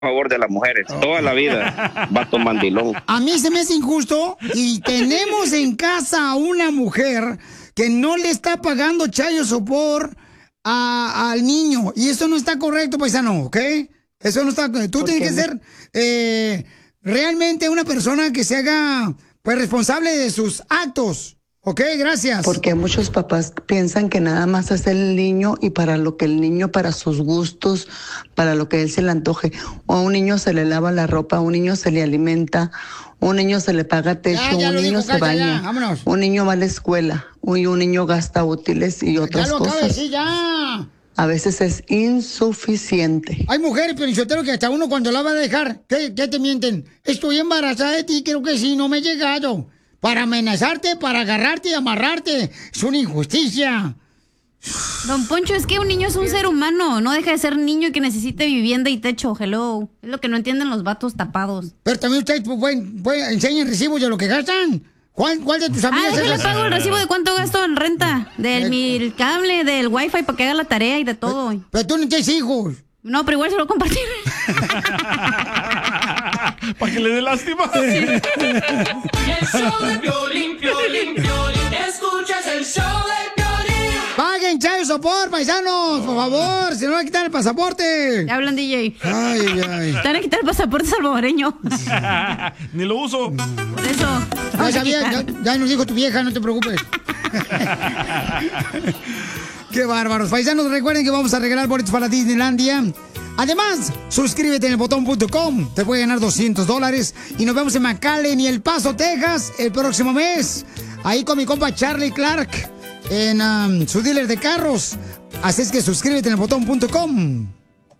favor de las mujeres, toda la vida, vato mandilón. A mí se me hace injusto y tenemos en casa a una mujer que no le está pagando chayo sopor al niño. Y eso no está correcto, paisano, ¿ok? Eso no está... Tú tienes que ser realmente una persona que se haga pues responsable de sus actos. Ok, gracias. Porque muchos papás piensan que nada más es el niño y para lo que el niño, para sus gustos, para lo que él se le antoje. O a un niño se le lava la ropa, a un niño se le alimenta, a un niño se le paga techo, un niño se baña, un niño va a la escuela, un niño gasta útiles y otras cosas. Ya lo acabo de decir, ya. A veces es insuficiente. Hay mujeres, pero que hasta uno cuando la va a dejar, ¿qué te mienten? Estoy embarazada de ti, creo que sí, no me he llegado. Para amenazarte, para agarrarte y amarrarte. Es una injusticia. Don Poncho, es que un niño es un ser humano. No deja de ser niño y que necesite vivienda y techo. Hello. Es lo que no entienden los vatos tapados. Pero también ustedes enseñan recibos de lo que gastan. ¿Cuál de tus amigas? Yo le pago el recibo de cuánto gasto en renta. Del cable, del wifi para que haga la tarea y de todo. Pero tú no tienes hijos. No, pero igual se lo compartí. Para que le dé lástima. El show de Piolín, Piolín, Piolín. Escuchas el show de Piolín. Paguen chayo sopor, paisanos, por favor. Si no, van a quitar el pasaporte. Ya hablan, DJ. Ay. Te van a quitar el pasaporte salvadoreño. Ni lo uso. Por eso. Ya nos dijo tu vieja, no te preocupes. Qué bárbaros. Paisanos, recuerden que vamos a regalar boletos para Disneylandia. Además, suscríbete en elbotón.com. Te puede ganar $200. Y nos vemos en McAllen y El Paso, Texas, el próximo mes. Ahí con mi compa Charlie Clark en su dealer de carros. Así es que suscríbete en elbotón.com.